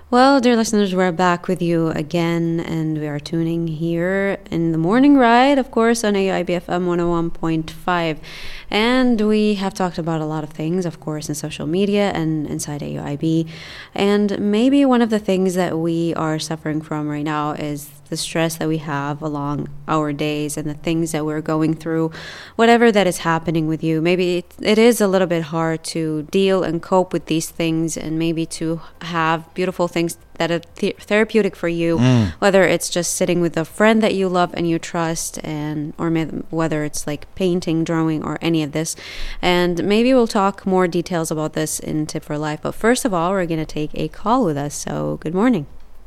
Well, dear listeners, we're back with you again, and we are tuning here in the morning ride, of course, on AIBFM 101.5. And we have talked about a lot of things, of course, in social media and inside AUIB. And maybe one of the things that we are suffering from right now is the stress that we have along our days and the things that we're going through, whatever that is happening with you. Maybe it is a little bit hard to deal and cope with these things, and maybe to have beautiful things that are therapeutic for you, whether it's just sitting with a friend that you love and you trust, and or whether it's like painting, drawing, or any of this. And maybe we'll talk more details about this in Tip for Life. But first of all, we're going to take a call with us. So good morning.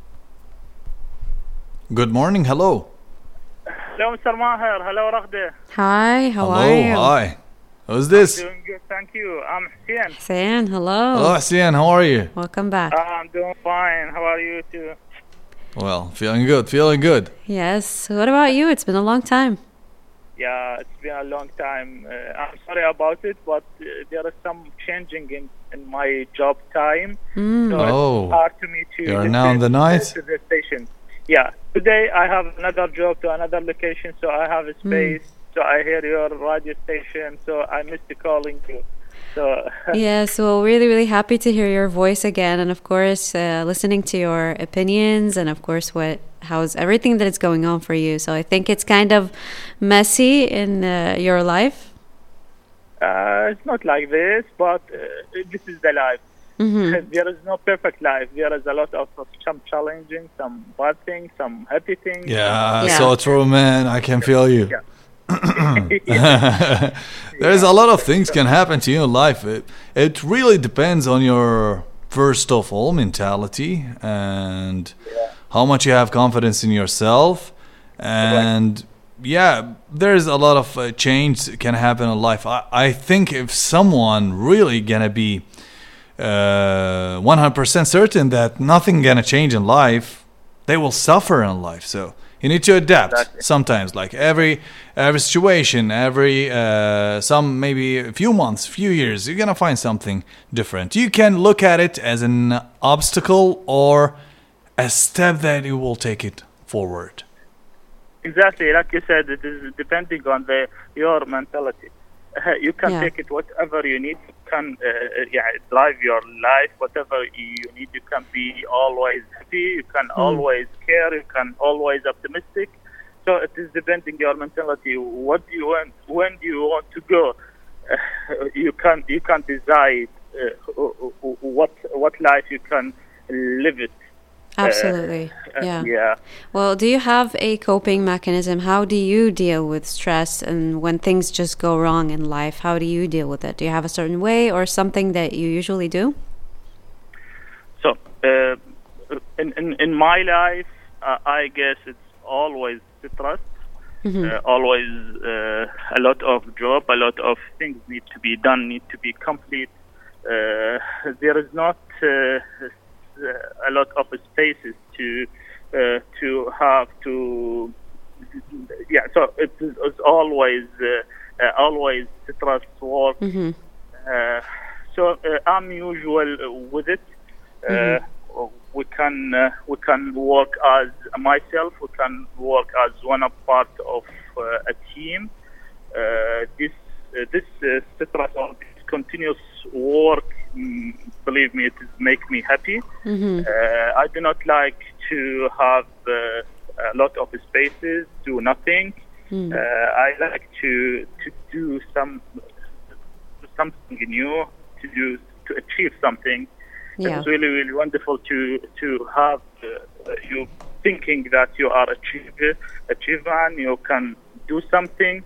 Good morning. Hello. Hello, Mr. Maher. Hello, Raghda. Hi, how are you? Hello, hi. Who's this? I'm doing good, thank you. I'm Hussein. Hussein, hello. Hello, Hussein. How are you? Welcome back. I'm doing fine. How are you too? Well, feeling good, feeling good. Yes. What about you? It's been a long time. Yeah, it's been a long time. I'm sorry about it, but there is some changing in my job time. So it's hard to me to You're now in the night? to the station. Yeah. Today I have another job to another location, so I have a space. So I hear your radio station, so I missed calling you. So Yes, well, really, really happy to hear your voice again, and of course, listening to your opinions, and of course, how's everything that is going on for you. So I think it's kind of messy in your life. it's not like this, but this is the life. There is no perfect life. There is a lot of some challenging, some bad things, some happy things. Yeah, so true, man. I can feel you. Yeah. There's a lot of things can happen to you in life. It really depends on your, first of all, mentality and how much you have confidence in yourself. And there's a lot of change can happen in life. I think if someone really gonna be 100% certain that nothing gonna change in life, they will suffer in life. So you need to adapt sometimes, like every situation, some maybe a few months, few years, you're gonna find something different. You can look at it as an obstacle or a step that you will take it forward. Exactly, like you said, it is depending on your mentality. You can take it whatever you need. You can drive your life, whatever you need. You can be always happy. You can always care. You can always optimistic. So it is depending your mentality. What do you want? When do you want to go? You can decide what life you can live it. Absolutely. Well, do you have a coping mechanism? How do you deal with stress and when things just go wrong in life? How do you deal with it? Do you have a certain way or something that you usually do? So, in my life, I guess it's always stress. Always a lot of job, a lot of things need to be done, need to be complete. There is not a lot of spaces to have to so it's always stress work. So I'm usual with it. We can work as myself, we can work as one part of a team. This stress or this continuous work, believe me, it make me happy. I do not like to have a lot of spaces, do nothing. I like to do something new, to achieve something. It's really, really wonderful to have you thinking that you are achievement, you can do something.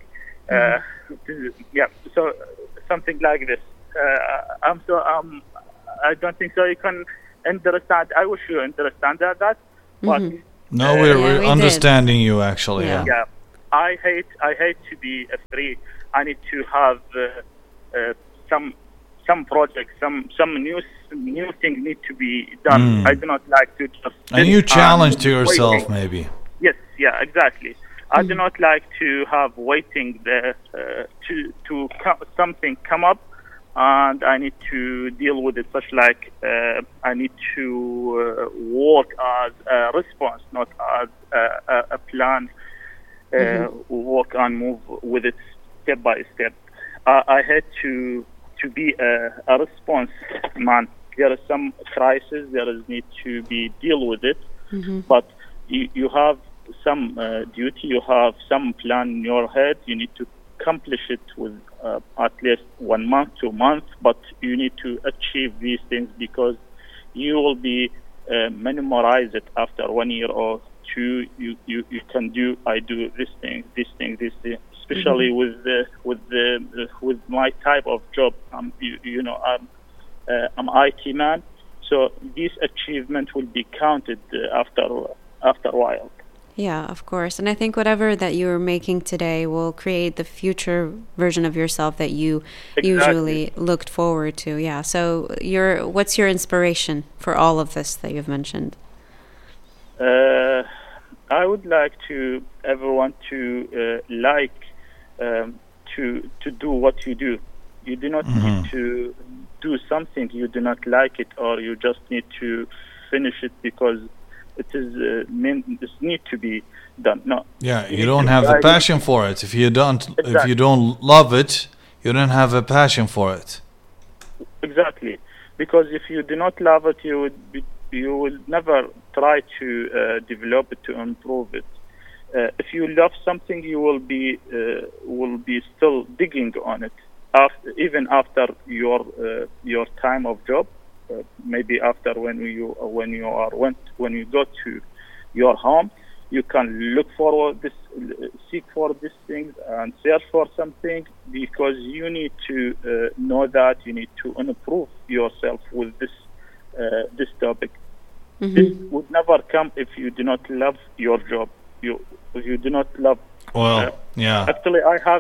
So something like this. I don't think so. You can understand. I wish you understand that. But no, we're understanding you actually. Yeah. I hate to be free. I need to have some projects, some new thing need to be done. I do not like to just a new challenge to yourself, maybe. Yes, exactly. I do not like to have waiting there to something come up. and I need to deal with it. Such like I need to work as a response, not as a plan. Work and move with it step by step. I had to be a response man. There is some crisis. There is need to be deal with it, but you have some duty. You have some plan in your head. You need to accomplish it with at least 1 month, 2 months. But you need to achieve these things because you will be memorize it after 1 year or two. You can do. I do this thing. Especially with my type of job. I'm IT man, so this achievement will be counted after a while. Yeah, of course. And I think whatever that you're making today will create the future version of yourself that you usually looked forward to. Yeah. So what's your inspiration for all of this that you've mentioned? I would like to everyone to to do what you do. You do not need to do something you do not like it, or you just need to finish it because it is it need to be done. No. Yeah, you don't have the passion for it. If you don't love it, you don't have a passion for it. Exactly, because if you do not love it, you will never try to develop it, to improve it. If you love something, you will be still digging on it, even after your time of job. Maybe after when you go to your home, you can look for seek for these things and search for something, because you need to know that you need to improve yourself with this topic. This would never come if you do not love your job. If you do not love. Well, yeah. Actually, I have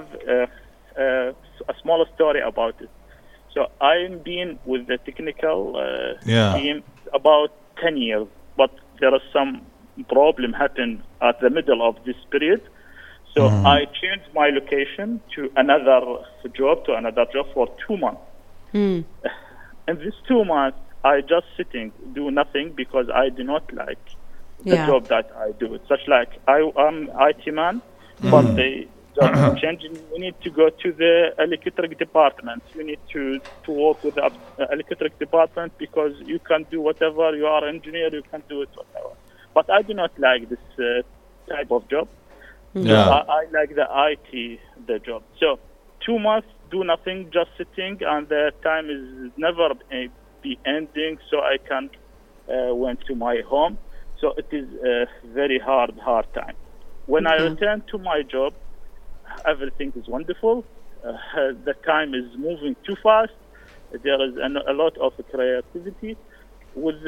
a small story about it. So I'm been with the technical team about 10 years, but there is some problem happened at the middle of this period. So I changed my location to another job for 2 months. In these 2 months, I just sitting, do nothing, because I do not like the job that I do. It's such like I'm IT man, but they just changing. You need to go to the electric department. You need to work with the electric department, because you can do whatever. You are engineer, you can do it whatever. But I do not like this type of job. Yeah. So I like the IT, the job. So 2 months, do nothing, just sitting, and the time is never be ending. So I can went to my home. So it is a very hard time. When I return to my job, everything is wonderful. The time is moving too fast. There is a lot of creativity with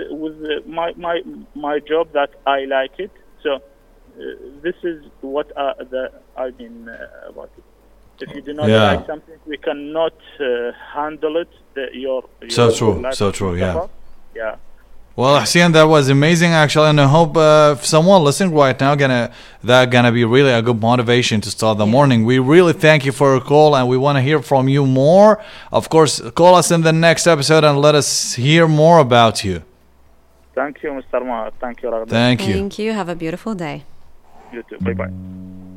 my job that I like it. So this is what I mean about it. If you do not like something, we cannot handle it. Your so true. Yeah. Yeah. Well, Hussein, that was amazing, actually, and I hope if someone listening right now gonna be really a good motivation to start the morning. We really thank you for your call, and we want to hear from you more. Of course, call us in the next episode and let us hear more about you. Thank you, Mr. Mahar. Thank you, Raghav. Thank you. Thank you. Have a beautiful day. You too. Bye-bye.